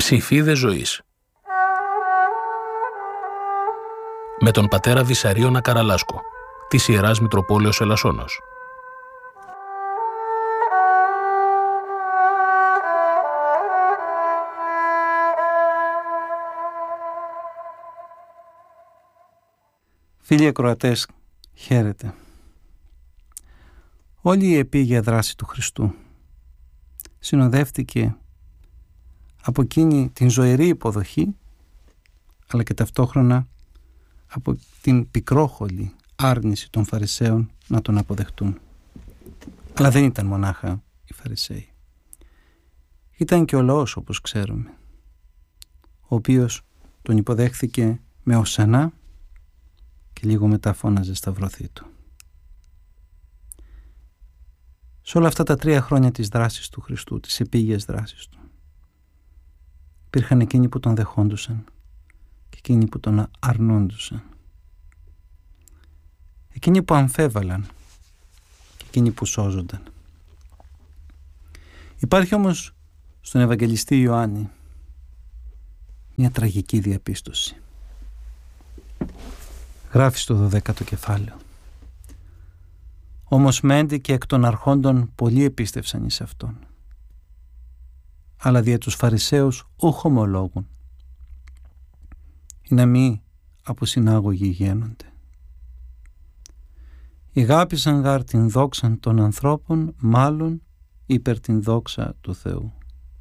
Ψηφίδες ζωής. Με τον πατέρα Βυσαρίωνα Καραλάσκο, της Ιεράς Μητροπόλεως Ελασσόνος. Φίλοι ακροατές, χαίρετε. Όλη η επίγεια δράση του Χριστού συνοδεύτηκε από εκείνη την ζωηρή υποδοχή, αλλά και ταυτόχρονα από την πικρόχολη άρνηση των Φαρισαίων να τον αποδεχτούν. Αλλά δεν ήταν μονάχα οι Φαρισαίοι. Ήταν και ο λαός, όπως ξέρουμε, ο οποίος τον υποδέχθηκε με οσανά και λίγο μετά φώναζε σταυρωθεί του. Σε όλα αυτά τα 3 χρόνια της δράσης του Χριστού, της επίγειας δράσης του, υπήρχαν εκείνοι που τον δεχόντουσαν και εκείνοι που τον αρνόντουσαν. Εκείνοι που αμφέβαλαν και εκείνοι που σώζονταν. Υπάρχει όμως στον Ευαγγελιστή Ιωάννη μια τραγική διαπίστωση. Γράφει στο 12ο κεφάλαιο. Όμως μέντε και εκ των αρχόντων πολλοί επίστευσαν εις αυτόν. Αλλά δια τους Φαρισαίους ούχ ομολόγουν, ή να μη από συνάγωγοι γένονται. Ηγάπησαν γάρ την δόξαν των ανθρώπων, μάλλον υπερ την δόξα του Θεού.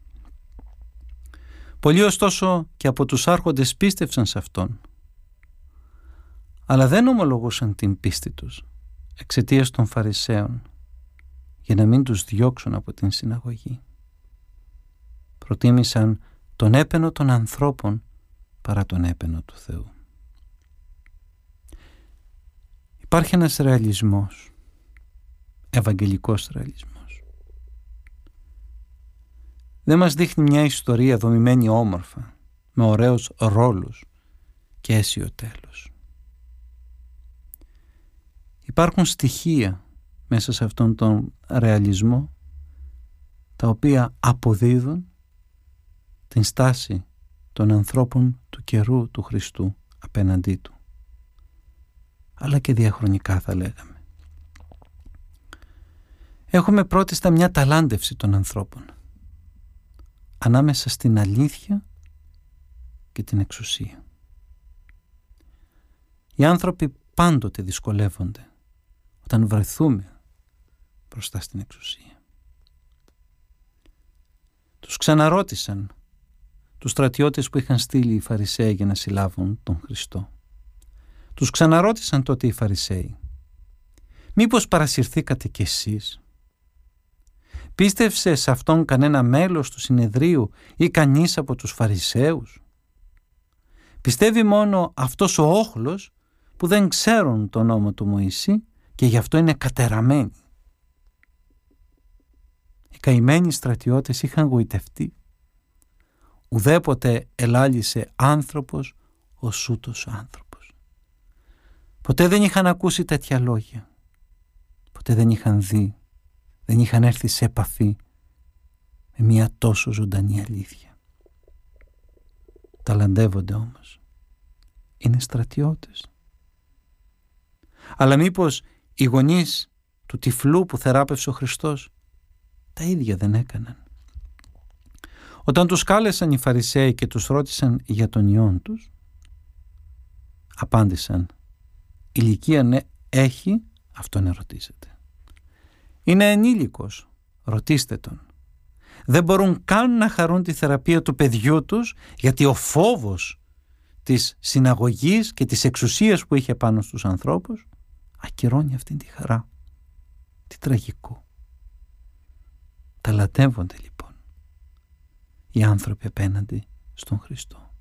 Πολλοί ωστόσο και από τους άρχοντες πίστευσαν σε αυτόν, αλλά δεν ομολογούσαν την πίστη τους εξαιτίας των Φαρισαίων, για να μην τους διώξουν από την συναγωγή. Προτίμησαν τον έπαινο των ανθρώπων παρά τον έπαινο του Θεού. Υπάρχει ένας ρεαλισμός, ευαγγελικός ρεαλισμός. Δεν μας δείχνει μια ιστορία δομημένη όμορφα, με ωραίους ρόλους και αίσιο τέλος. Υπάρχουν στοιχεία μέσα σε αυτόν τον ρεαλισμό, τα οποία αποδίδουν την στάση των ανθρώπων του καιρού του Χριστού απέναντί του, αλλά και διαχρονικά θα λέγαμε. Έχουμε πρώτιστα μια ταλάντευση των ανθρώπων ανάμεσα στην αλήθεια και την εξουσία. Οι άνθρωποι πάντοτε δυσκολεύονται όταν βρεθούμε μπροστά στην εξουσία. Τους ξαναρώτησαν τους στρατιώτες που είχαν στείλει οι Φαρισαίοι για να συλλάβουν τον Χριστό. Τους ξαναρώτησαν τότε οι Φαρισαίοι, μήπως παρασυρθήκατε κι εσείς? Πίστευσε σε αυτόν κανένα μέλος του συνεδρίου ή κανείς από τους Φαρισαίους? Πιστεύει μόνο αυτός ο όχλος που δεν ξέρουν τον νόμο του Μωυσή και γι' αυτό είναι κατεραμένοι. Οι καημένοι στρατιώτες είχαν γοητευτεί. Ουδέποτε ελάλησε άνθρωπος ως ούτως άνθρωπος. Ποτέ δεν είχαν ακούσει τέτοια λόγια. Ποτέ δεν είχαν δει, δεν είχαν έρθει σε επαφή με μια τόσο ζωντανή αλήθεια. Ταλαντεύονται όμως. Είναι στρατιώτες. Αλλά μήπως οι γονείς του τυφλού που θεράπευσε ο Χριστός τα ίδια δεν έκαναν? Όταν τους κάλεσαν οι Φαρισαίοι και τους ρώτησαν για τον ιόν τους, απάντησαν, ηλικία ναι έχει, αυτόν ερωτήσετε. Είναι ενήλικος, ρωτήστε τον. Δεν μπορούν καν να χαρούν τη θεραπεία του παιδιού τους, γιατί ο φόβος της συναγωγής και της εξουσίας που είχε πάνω στους ανθρώπους ακυρώνει αυτήν τη χαρά. Τι τραγικό. Ταλαντεύονται λοιπόν οι άνθρωποι απέναντι στον Χριστό.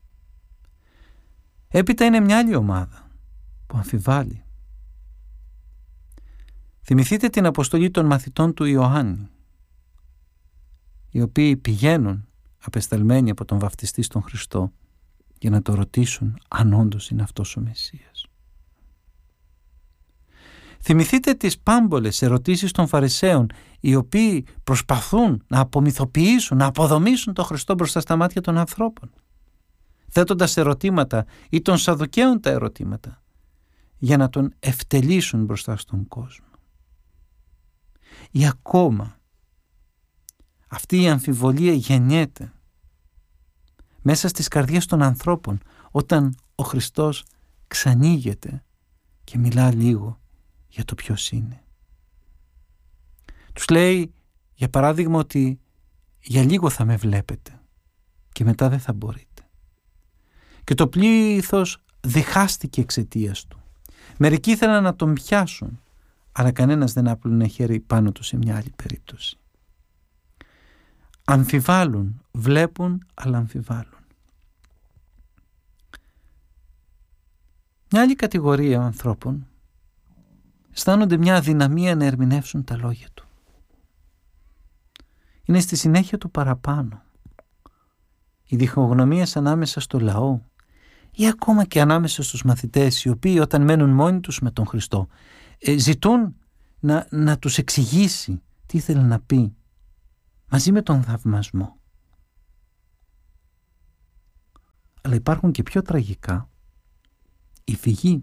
Έπειτα είναι μια άλλη ομάδα που αμφιβάλλει. Θυμηθείτε την αποστολή των μαθητών του Ιωάννη, οι οποίοι πηγαίνουν απεσταλμένοι από τον βαφτιστή στον Χριστό για να το ρωτήσουν αν όντως είναι αυτός ο Μεσσίας. Θυμηθείτε τις πάμπολες ερωτήσεις των Φαρισαίων, οι οποίοι προσπαθούν να απομυθοποιήσουν, να αποδομήσουν τον Χριστό μπροστά στα μάτια των ανθρώπων, θέτοντας ερωτήματα ή των Σαδουκαίων τα ερωτήματα, για να τον ευτελίσουν μπροστά στον κόσμο. Ή ακόμα αυτή η αμφιβολία γεννιέται μέσα στις καρδιές των ανθρώπων, όταν ο Χριστός ξανοίγεται και μιλά λίγο για το ποιος είναι. Τους λέει, για παράδειγμα, ότι για λίγο θα με βλέπετε και μετά δεν θα μπορείτε. Και το πλήθος διχάστηκε εξαιτίας του. Μερικοί ήθελαν να τον πιάσουν, αλλά κανένας δεν άπλωνε χέρι πάνω του σε μια άλλη περίπτωση. Αμφιβάλλουν, βλέπουν, αλλά αμφιβάλλουν. Μια άλλη κατηγορία ανθρώπων αισθάνονται μια αδυναμία να ερμηνεύσουν τα λόγια του. Είναι στη συνέχεια του παραπάνω. Οι διχογνωμίες ανάμεσα στο λαό ή ακόμα και ανάμεσα στους μαθητές, οι οποίοι όταν μένουν μόνοι τους με τον Χριστό ζητούν να τους εξηγήσει τι ήθελε να πει, μαζί με τον θαυμασμό. Αλλά υπάρχουν και πιο τραγικά, η φυγή.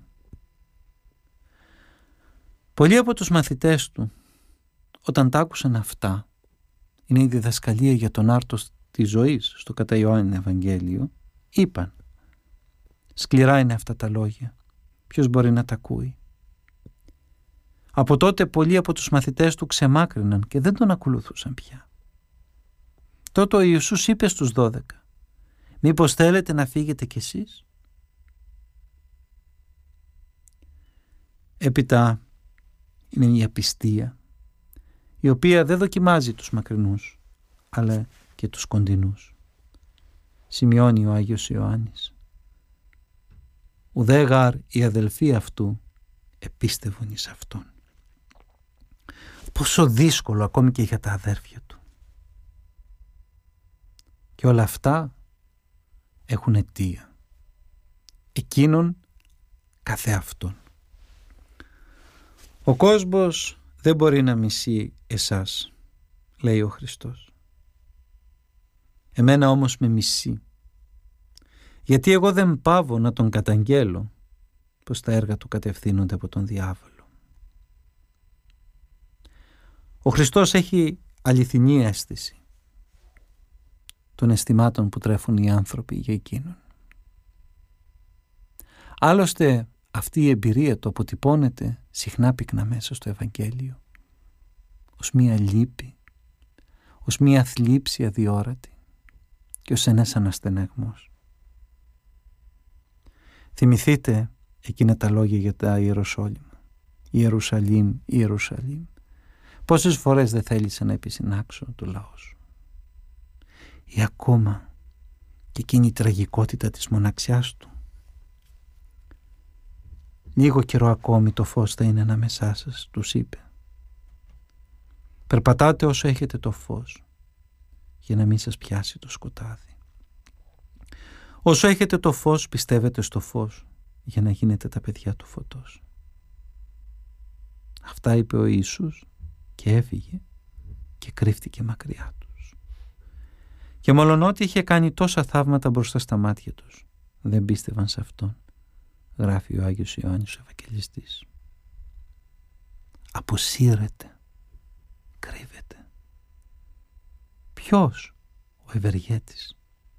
Πολλοί από τους μαθητές του, όταν τα άκουσαν αυτά, είναι η διδασκαλία για τον άρτος της ζωής στο κατά Ιωάννη Ευαγγέλιο, είπαν, σκληρά είναι αυτά τα λόγια, ποιος μπορεί να τα ακούει. Από τότε πολλοί από τους μαθητές του ξεμάκρυναν και δεν τον ακολουθούσαν πια. Τότε ο Ιησούς είπε στους 12, μήπως θέλετε να φύγετε κι εσείς? Έπειτα είναι η απιστία, η οποία δεν δοκιμάζει τους μακρινούς, αλλά και τους κοντινούς. Σημειώνει ο Άγιος Ιωάννης. Ουδέ γάρ οι αδελφοί αυτού επίστευον εις αυτόν. Πόσο δύσκολο ακόμη και για τα αδέρφια του. Και όλα αυτά έχουν αιτία. Εκείνον καθεαυτόν. Ο κόσμος δεν μπορεί να μισεί εσάς, λέει ο Χριστός. Εμένα όμως με μισεί. Γιατί εγώ δεν πάβω να τον καταγγέλω, πως τα έργα του κατευθύνονται από τον διάβολο. Ο Χριστός έχει αληθινή αίσθηση των αισθημάτων που τρέφουν οι άνθρωποι για εκείνον. Άλλωστε αυτή η εμπειρία του αποτυπώνεται συχνά πυκνά μέσα στο Ευαγγέλιο ως μία λύπη, ως μία θλίψη αδιόρατη και ως ένας αναστεναγμός. Θυμηθείτε εκείνα τα λόγια για τα Ιεροσόλυμα. Ιερουσαλήμ, Ιερουσαλήμ, πόσες φορές δεν θέλησα να επισυνάξω το λαό σου. Ή ακόμα και εκείνη η τραγικότητα της μοναξιάς του. Λίγο καιρό ακόμη το φως θα είναι ανάμεσά σας, τους είπε. Περπατάτε όσο έχετε το φως, για να μην σας πιάσει το σκοτάδι. Όσο έχετε το φως, πιστεύετε στο φως, για να γίνετε τα παιδιά του φωτός. Αυτά είπε ο Ιησούς και έφυγε και κρύφτηκε μακριά τους. Και μολονότι είχε κάνει τόσα θαύματα μπροστά στα μάτια τους, δεν πίστευαν σε αυτόν, γράφει ο Άγιος Ιωάννης ο Ευαγγελιστής. Αποσύρεται, κρύβεται. Ποιος? Ο ευεργέτης.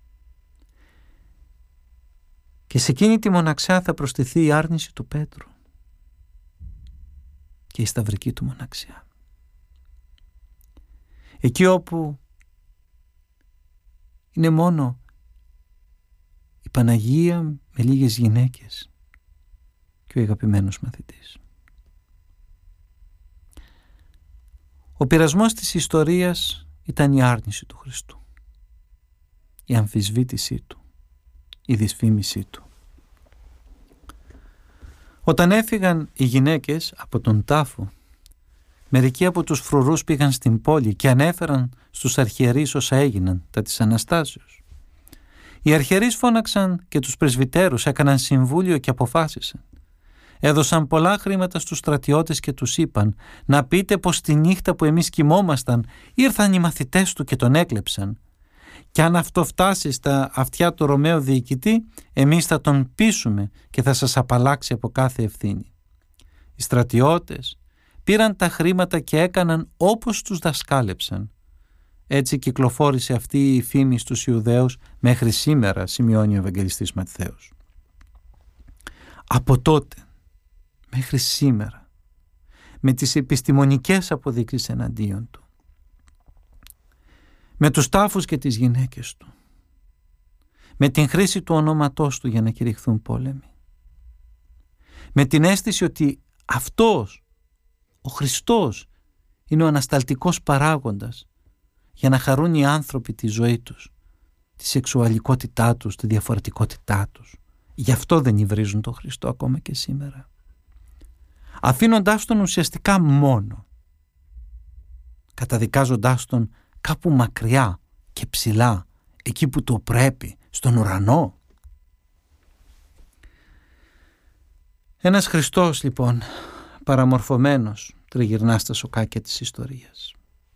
Και σε εκείνη τη μοναξιά θα προστιθεί η άρνηση του Πέτρου και η σταυρική του μοναξιά. Εκεί όπου είναι μόνο η Παναγία με λίγες γυναίκες και ο αγαπημένος μαθητής. Ο πειρασμός της ιστορίας ήταν η άρνηση του Χριστού, η αμφισβήτησή του, η δυσφήμισή του. Όταν έφυγαν οι γυναίκες από τον τάφο, μερικοί από τους φρουρούς πήγαν στην πόλη και ανέφεραν στους αρχιερείς όσα έγιναν τα της Αναστάσεως. Οι αρχιερείς φώναξαν και τους πρεσβυτέρους, έκαναν συμβούλιο και αποφάσισαν. Έδωσαν πολλά χρήματα στους στρατιώτες και τους είπαν να πείτε πως τη νύχτα που εμείς κοιμόμασταν ήρθαν οι μαθητές του και τον έκλεψαν. Και αν αυτό φτάσει στα αυτιά του Ρωμαίου διοικητή, εμείς θα τον πείσουμε και θα σας απαλλάξει από κάθε ευθύνη. Οι στρατιώτες πήραν τα χρήματα και έκαναν όπως τους δασκάλεψαν. Έτσι κυκλοφόρησε αυτή η φήμη στους Ιουδαίους μέχρι σήμερα, σημειώνει ο Ευαγγελιστής Ματθαίος. Από τότε μέχρι σήμερα, με τις επιστημονικές αποδείξεις εναντίον του, με τους τάφους και τις γυναίκες του, με την χρήση του ονόματός του για να κηρυχθούν πόλεμοι, με την αίσθηση ότι αυτός, ο Χριστός, είναι ο ανασταλτικός παράγοντας για να χαρούν οι άνθρωποι τη ζωή τους, τη σεξουαλικότητά τους, τη διαφορετικότητά τους. Γι' αυτό δεν υβρίζουν τον Χριστό ακόμα και σήμερα. Αφήνοντάς τον ουσιαστικά μόνο, καταδικάζοντάς τον κάπου μακριά και ψηλά, εκεί που το πρέπει, στον ουρανό. Ένας Χριστός λοιπόν παραμορφωμένος τριγυρνά στα σοκάκια της ιστορίας.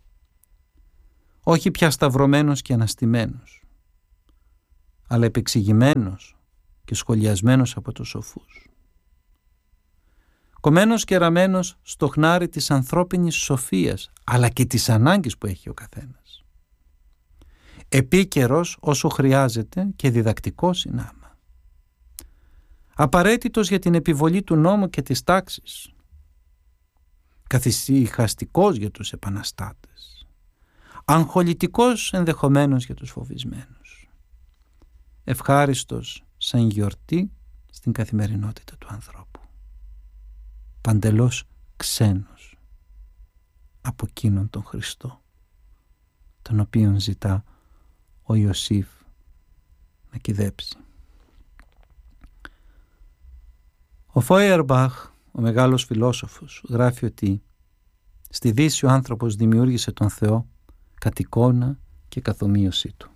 Όχι πια σταυρωμένος και αναστημένος, αλλά επεξηγημένος και σχολιασμένος από τους σοφούς. Κομμένος και ραμμένος στο χνάρι της ανθρώπινης σοφίας, αλλά και της ανάγκης που έχει ο καθένας. Επίκαιρος όσο χρειάζεται και διδακτικός συνάμα. Απαραίτητος για την επιβολή του νόμου και της τάξης. Καθησυχαστικός για τους επαναστάτες. Αγχολητικός ενδεχομένως για τους φοβισμένους. Ευχάριστος σαν γιορτή στην καθημερινότητα του ανθρώπου. Παντελώς ξένος από εκείνον τον Χριστό, τον οποίον ζητά ο Ιωσήφ να κυδέψει. Ο Φόιερμπαχ, ο μεγάλος φιλόσοφος, γράφει ότι στη Δύση ο άνθρωπος δημιούργησε τον Θεό κατ' εικόνα και καθ' ομοίωσή του.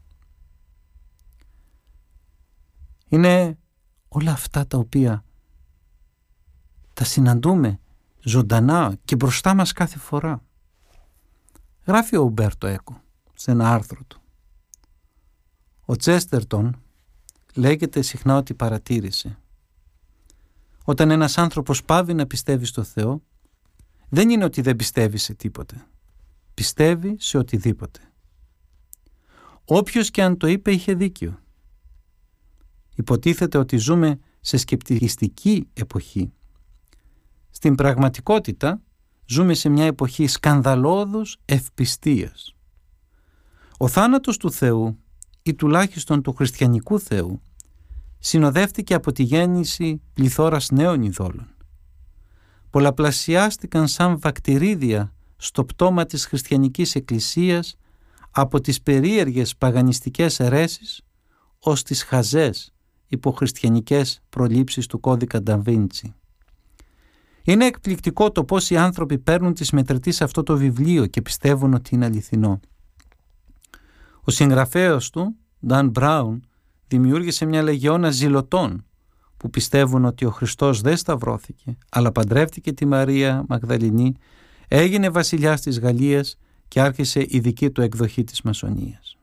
Είναι όλα αυτά τα οποία τα συναντούμε ζωντανά και μπροστά μας κάθε φορά. Γράφει ο Ουμπέρτο Έκο σε ένα άρθρο του. Ο Τσέστερτον λέγεται συχνά ότι παρατήρησε. Όταν ένας άνθρωπος πάβει να πιστεύει στο Θεό, δεν είναι ότι δεν πιστεύει σε τίποτε. Πιστεύει σε οτιδήποτε. Όποιος και αν το είπε είχε δίκιο. Υποτίθεται ότι ζούμε σε σκεπτικιστική εποχή. Στην πραγματικότητα ζούμε σε μια εποχή σκανδαλώδους ευπιστίας. Ο θάνατος του Θεού ή τουλάχιστον του χριστιανικού Θεού συνοδεύτηκε από τη γέννηση πληθώρας νέων ειδόλων. Πολλαπλασιάστηκαν σαν βακτηρίδια στο πτώμα της χριστιανικής εκκλησίας από τις περίεργες παγανιστικές αιρέσεις ως τις χαζές υποχριστιανικές προλήψεις του κώδικα Νταβίντσι. Είναι εκπληκτικό το πώς οι άνθρωποι παίρνουν τις μετρητής σε αυτό το βιβλίο και πιστεύουν ότι είναι αληθινό. Ο συγγραφέας του, Dan Brown, δημιούργησε μια λεγεώνα ζηλωτών που πιστεύουν ότι ο Χριστός δεν σταυρώθηκε, αλλά παντρεύτηκε τη Μαρία Μαγδαληνή, έγινε βασιλιάς της Γαλλίας και άρχισε η δική του εκδοχή της Μασονίας.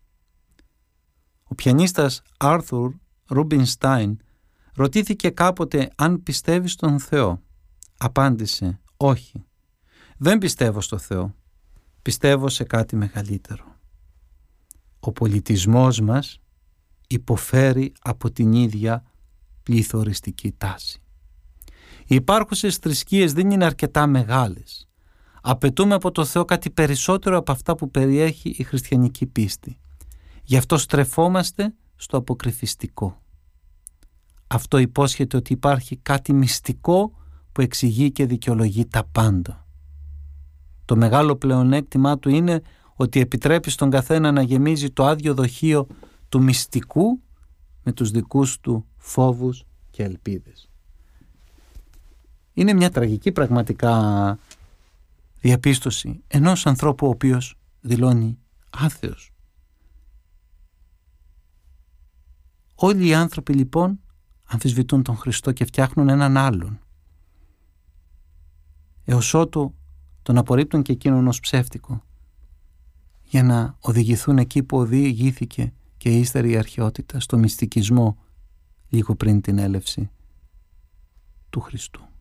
Ο πιανίστας Άρθουρ Ρούμπινστάιν ρωτήθηκε κάποτε αν πιστεύει στον Θεό. Απάντησε όχι, δεν πιστεύω στο Θεό, πιστεύω σε κάτι μεγαλύτερο. Ο πολιτισμός μας υποφέρει από την ίδια πληθωριστική τάση. Οι υπάρχουσες θρησκείες δεν είναι αρκετά μεγάλες. Απαιτούμε από το Θεό κάτι περισσότερο από αυτά που περιέχει η χριστιανική πίστη. Γι' αυτό στρεφόμαστε στο αποκρυφιστικό. Αυτό υπόσχεται ότι υπάρχει κάτι μυστικό που εξηγεί και δικαιολογεί τα πάντα. Το μεγάλο πλεονέκτημά του είναι ότι επιτρέπει στον καθένα να γεμίζει το άδειο δοχείο του μυστικού με τους δικούς του φόβους και ελπίδες. Είναι μια τραγική πραγματικά διαπίστωση ενός ανθρώπου ο οποίος δηλώνει άθεος. Όλοι οι άνθρωποι λοιπόν αμφισβητούν τον Χριστό και φτιάχνουν έναν άλλον, έως ότου τον απορρίπτουν και εκείνον ως ψεύτικο, για να οδηγηθούν εκεί που οδηγήθηκε και η ύστερη αρχαιότητα, στο μυστικισμό λίγο πριν την έλευση του Χριστού.